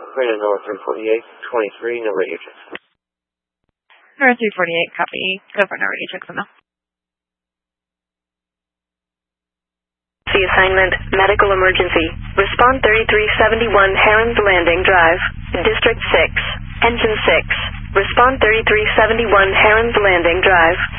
Radar North 348, 23, no radio checks. North 348, copy. Go for no radio checks on now. Assignment, medical emergency. Respond 3371 Heron's Landing Drive, District 6, Engine 6. Respond 3371 Heron's Landing Drive.